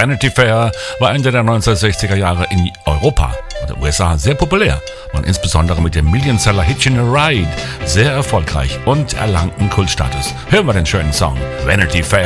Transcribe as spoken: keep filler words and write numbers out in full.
Vanity Fair war Ende der neunzehnhundertsechziger Jahre in Europa und den U S A sehr populär und insbesondere mit dem Millionseller Hitchin' a Ride sehr erfolgreich und erlangten Kultstatus. Hören wir den schönen Song Vanity Fair.